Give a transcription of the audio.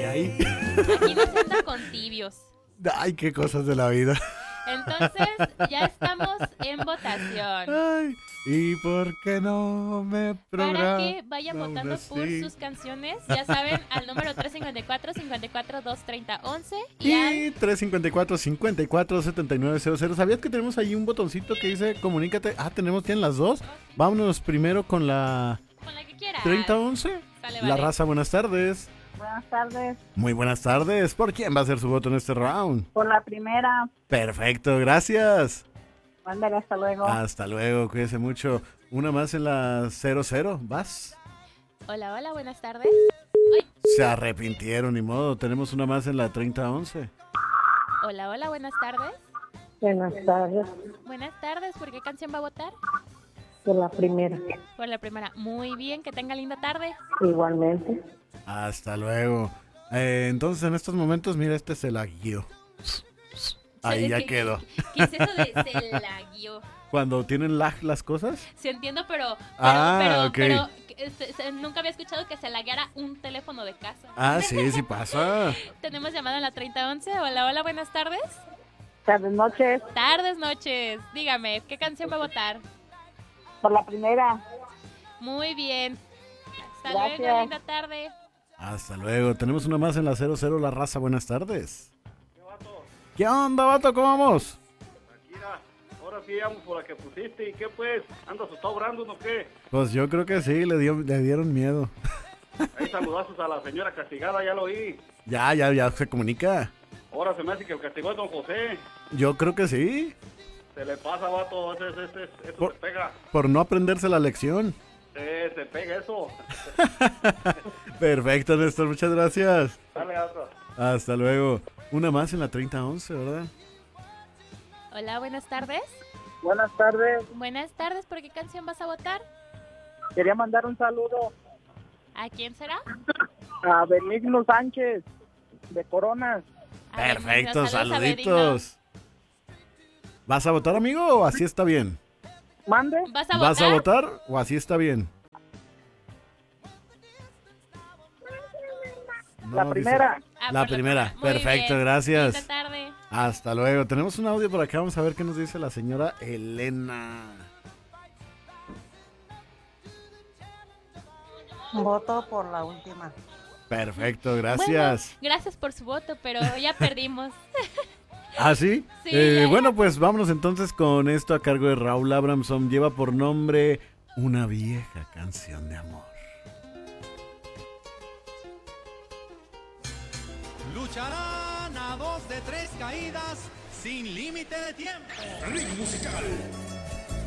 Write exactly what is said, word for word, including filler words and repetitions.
ay. Aquí no se anda con tibios. Ay, qué cosas de la vida. Entonces, ya estamos en votación. Ay, ¿y por qué no me programa? Para que vayan votando por sus canciones, ya saben, al número tres cinco cuatro, cinco cuatro, dos tres cero, once y, Y al... tres cinco cuatro, cinco cuatro, siete nueve cero cero. ¿Sabías que tenemos ahí un botoncito que dice comunícate? Ah, tenemos, tienen las dos. Vámonos primero con la con la que quieras. treinta once. Sale, La vale. raza, buenas tardes. Buenas tardes. Muy buenas tardes. ¿Por quién va a hacer su voto en este round? Por la primera. Perfecto, gracias. Mándale, hasta luego. Hasta luego, cuídese mucho. Una más en la cero cero, ¿vas? Hola, hola, buenas tardes. Se arrepintieron, ni modo. Tenemos una más en la treinta once. Hola, hola, buenas tardes. Buenas tardes. Buenas tardes, ¿por qué canción va a votar? Por la primera. Por la primera. Muy bien, que tenga linda tarde. Igualmente. Hasta luego. Eh, entonces, en estos momentos, mira, este se la guió. Ahí ya ¿Qué- quedó. ¿Qué es eso de se la guió? Cuando tienen lag las cosas. Sí entiendo, pero, pero, Ah, pero, ok. pero que se- se- nunca había escuchado que se lagueara un teléfono de casa. Ah, sí, sí pasa. Tenemos llamada en la treinta once. Hola, hola, buenas tardes. Tardes, noches. Tardes, noches. Dígame, ¿qué canción va a votar? Por la primera. Muy bien. Hasta Gracias. luego, linda tarde. Hasta luego. Tenemos una más en la cero cero, la raza. Buenas tardes. ¿Qué vato? ¿Qué onda, vato? ¿Cómo vamos? Tranquila, ahora sí llamo por la que pusiste. ¿Y qué pues? ¿Anda asustado Brandon o qué? Pues yo creo que sí, le, dio, le dieron miedo. Ahí saludazos a la señora castigada, ya lo oí. Ya, ya, ya se comunica. Ahora se me hace que el castigó es don José. Yo creo que sí. Se le pasa, vato, ese, ese, ese, eso Por- se pega. Por no aprenderse la lección. Se, se pega eso. Perfecto, Néstor. Muchas gracias. Dale, gato. Hasta luego. Una más en la treinta once, ¿verdad? Hola, buenas tardes. Buenas tardes. Buenas tardes, ¿por qué canción vas a votar? Quería mandar un saludo ¿A quién será? a Benigno Sánchez, de Coronas. A Perfecto, Benigno. Saludos a Benigno. saluditos. ¿Vas a votar, amigo, o así está bien? ¿Mande? ¿Vas a ¿Vas votar? a votar o así está bien? La No, primera. dice- Ah, La por primera. Muy Perfecto, bien. gracias. Linda tarde. Hasta luego. Tenemos un audio por acá. Vamos a ver qué nos dice la señora Elena. Voto por la última. Perfecto, gracias. Bueno, gracias por su voto, pero ya perdimos. ¿Ah, sí? Sí, Eh, ya, ya. bueno, pues vámonos entonces con esto a cargo de Raúl Abramson. Lleva por nombre Una vieja canción de amor. Lucharán a dos de tres caídas sin límite de tiempo. Ritmo musical.